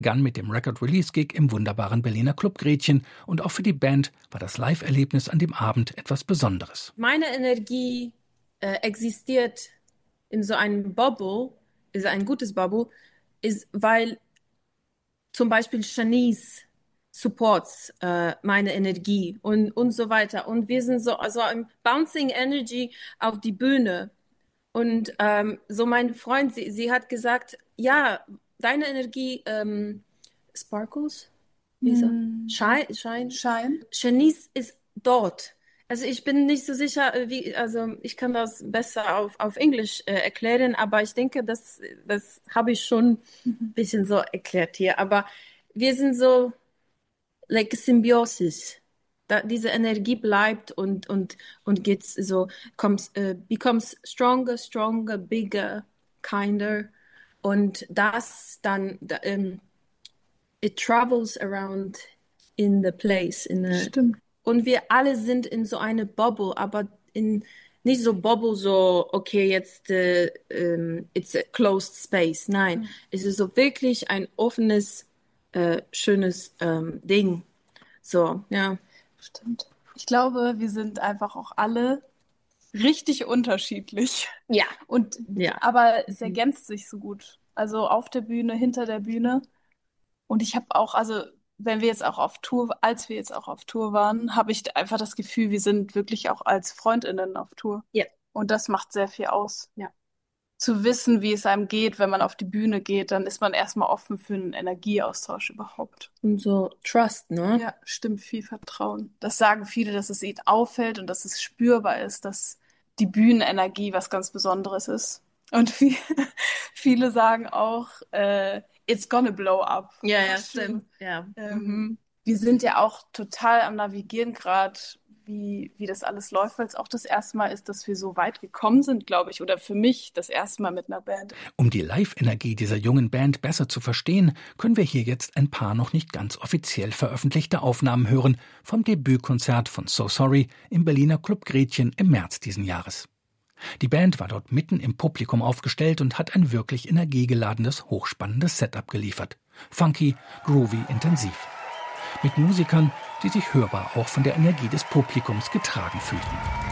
begann mit dem Record-Release-Gig im wunderbaren Berliner Club Gretchen und auch für die Band war das Live-Erlebnis an dem Abend etwas Besonderes. Meine Energie existiert in so einem Bubble, ist ein gutes Bubble, ist, weil zum Beispiel Shanice supports meine Energie und so weiter. Und wir sind so also ein Bouncing Energy auf die Bühne. Und so mein Freund, sie hat gesagt, ja, deine Energie sparkles, wie ist er? Shine. Shanice ist dort. Also ich bin nicht so sicher, also ich kann das besser auf Englisch erklären, aber ich denke, das habe ich schon ein bisschen so erklärt hier. Aber wir sind so like Symbiosis. Diese Energie bleibt und geht so, becomes stronger, bigger, kinder. Und das dann, it travels around in the place. Stimmt. Und wir alle sind in so eine Bubble, aber nicht so Bubble, so, okay, jetzt it's a closed space. Nein, es ist so wirklich ein offenes, schönes Ding. So, ja. Stimmt. Ich glaube, wir sind einfach auch alle richtig unterschiedlich. Ja. Aber es ergänzt sich so gut. Also auf der Bühne, hinter der Bühne. Und ich habe auch, also wenn wir jetzt auch auf Tour, als wir jetzt auch auf Tour waren, habe ich einfach das Gefühl, wir sind wirklich auch als FreundInnen auf Tour. Ja. Und das macht sehr viel aus. Ja. Zu wissen, wie es einem geht, wenn man auf die Bühne geht, dann ist man erstmal offen für einen Energieaustausch überhaupt. Und so Trust, ne? Ja, stimmt, viel Vertrauen. Das sagen viele, dass es ihnen auffällt und dass es spürbar ist, dass die Bühnenenergie was ganz Besonderes ist. Und viele sagen auch, it's gonna blow up. Ja, stimmt. Ja. Wir sind ja auch total am Navigieren gerade, wie das alles läuft, weil es auch das erste Mal ist, dass wir so weit gekommen sind, glaube ich, oder für mich das erste Mal mit einer Band. Um die Live-Energie dieser jungen Band besser zu verstehen, können wir hier jetzt ein paar noch nicht ganz offiziell veröffentlichte Aufnahmen hören vom Debütkonzert von So Sorry im Berliner Club Gretchen im März diesen Jahres. Die Band war dort mitten im Publikum aufgestellt und hat ein wirklich energiegeladenes, hochspannendes Setup geliefert. Funky, groovy, intensiv. Mit Musikern, die sich hörbar auch von der Energie des Publikums getragen fühlten.